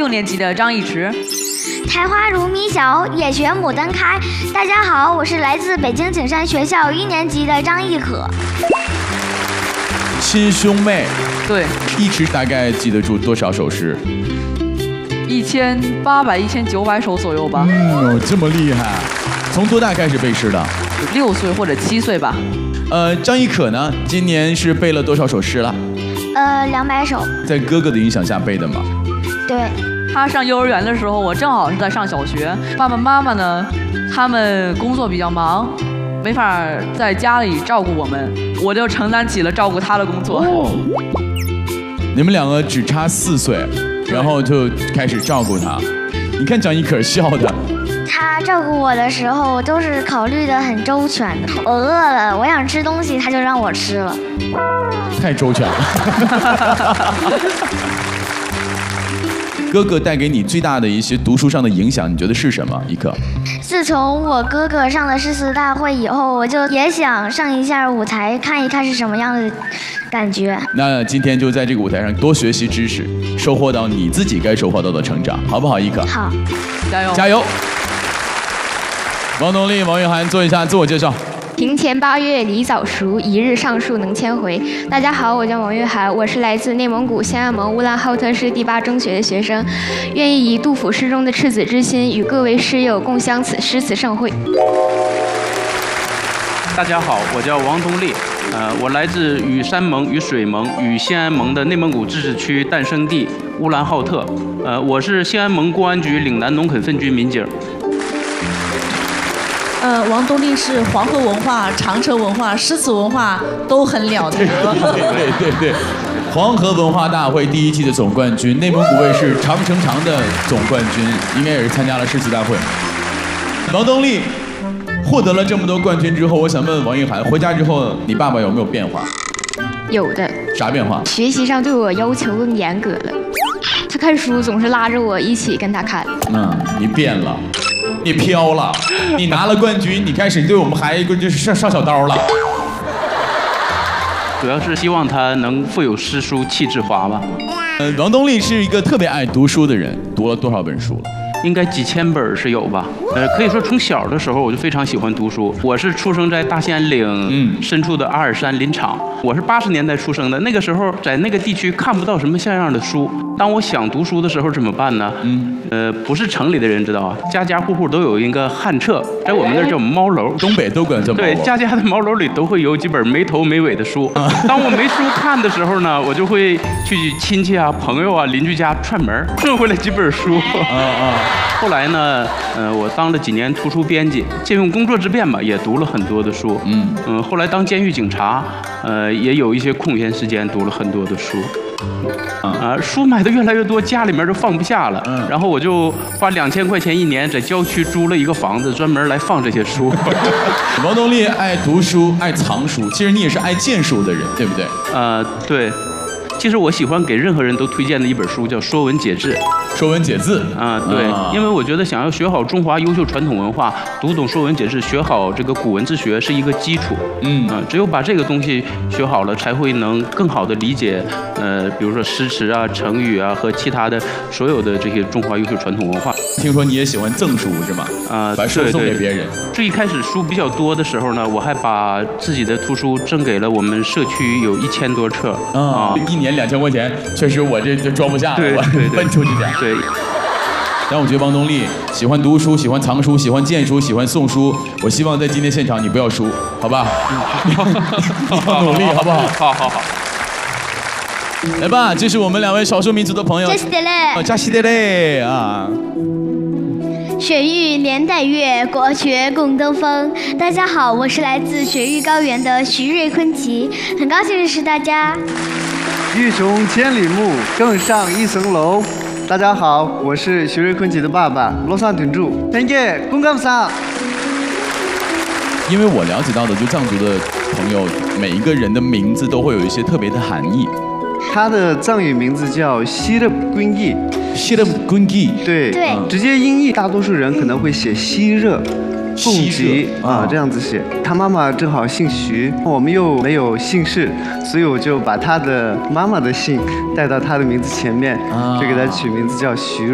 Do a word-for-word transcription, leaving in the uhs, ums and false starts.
六年级的张一驰。 苔花如米小，野学牡丹开。大家好，我是来自北京景山学校一年级的张亦可。 亲兄妹。 对。 一直大概记得住多少首诗？ 一千八百、一千九百首左右吧。 嗯，这么厉害。从多大开始背诗的？ 六岁或者七岁吧。 呃，张亦可呢？今年是背了多少首诗了？ 呃，两百首。 在哥哥的影响下背的吗？ 对。 他上幼儿园的时候，我正好是在上小学。爸爸妈妈呢，他们工作比较忙，没法在家里照顾我们，我就承担起了照顾他的工作。哦、 你们两个只差四岁，然后就开始照顾他。你看张亦可笑的。 他照顾我的时候都是考虑得很周全的。我饿了，我想吃东西，他就让我吃了。 太周全了。哥哥带给你最大的一些读书上的影响，你觉得是什么？亦可。 自从我哥哥上了诗词大会以后，我就也想上一下舞台，看一看是什么样的感觉。 那今天就在这个舞台上多学习知识，收获到你自己该收获到的成长，好不好？亦可。 好， 加油！ 加油！王东丽、王玉涵做一下自我介绍。 庭前八月梨枣熟，一日上树能千回。大家好，我叫王玉涵，我是来自内蒙古兴安盟乌兰浩特市第八中学的学生，愿意以杜甫诗中的赤子之心，与各位师友共襄此诗词盛会。 大家好，我叫王东丽，呃，我来自与山盟、与水盟、与兴安盟的内蒙古自治区诞生地乌兰浩特，呃，我是兴安盟公安局岭南农垦分局民警。 呃，王东丽是黄河文化、长城文化、诗词文化都很了得。 对对对对，黄河文化大会第一季的总冠军，内蒙古卫视长城长的总冠军，应该也是参加了诗词大会。王东丽获得了这么多冠军之后，我想问王玉涵，回家之后你爸爸有没有变化？ 有的。 啥变化？ 学习上对我要求更严格了，他看书总是拉着我一起跟他看。 嗯，你变了。你飘了，你拿了冠军，你开始对我们孩子就是上上小刀了。 主要是希望他能富有诗书气质华吧。 呃，王东丽是一个特别爱读书的人，读了多少本书了？ 应该几千本是有吧。呃，可以说从小的时候我就非常喜欢读书。我是出生在大兴安岭嗯深处的阿尔山林场，我是八十年代出生的，那个时候在那个地区看不到什么像样的书。当我想读书的时候怎么办呢？嗯，呃，不是城里的人知道啊，家家户户都有一个旱厕，在我们那儿叫猫楼， 东北都管叫猫楼。 对，家家的猫楼里都会有几本没头没尾的书。当我没书看的时候呢，我就会去亲戚啊、朋友啊、邻居家串门，顺回来几本书。啊啊。后来呢，呃，我当了几年图书编辑，借用工作之便吧，也读了很多的书。嗯嗯，后来当监狱警察，呃，也有一些空闲时间读了很多的书。啊，书买的越来越多，家里面都放不下了。嗯，然后我就花两千块钱一年在郊区租了一个房子，专门来放这些书。 王东丽爱读书，爱藏书，其实你也是爱见书的人，对不对？ 呃，对。其实我喜欢给任何人都推荐的一本书叫《说文解字》。 说文解字啊，对，因为我觉得想要学好中华优秀传统文化，读懂《说文解字》，学好这个古文字学是一个基础。嗯啊，只有把这个东西学好了，才会能更好的理解，呃，比如说诗词啊、成语啊和其他的所有的这些中华优秀传统文化。 听说你也喜欢赠书是吗？啊，把书送给别人。 最一开始书比较多的时候呢，我还把自己的图书赠给了我们社区有一千多册啊，一年两千块钱，确实我这就装不下了，我奔出去点。 对。 但我觉得王东丽喜欢读书，喜欢藏书，喜欢见书，喜欢送书。我希望在今天现场你不要输，好吧？你要努力，好不好？ 好好好。 来吧，这是我们两位少数民族的朋友。 加西德勒。 加西德勒啊。 雪域连带月，国学共登峰。大家好，我是来自雪域高原的徐瑞坤奇，很高兴认识大家。 欲穷千里目，更上一层楼。大家好，我是徐瑞坤奇的爸爸罗桑屯柱。Thank you， 公干啥？ 因为我了解到的，就藏族的朋友，每一个人的名字都会有一些特别的含义。 他的藏语名字叫希勒坤义。 希勒坤义。 对。 对。 直接音译，大多数人可能会写希热。凤吉啊，这样子写。他妈妈正好姓徐，我们又没有姓氏，所以我就把他的妈妈的姓带到他的名字前面，就给他取名字叫徐。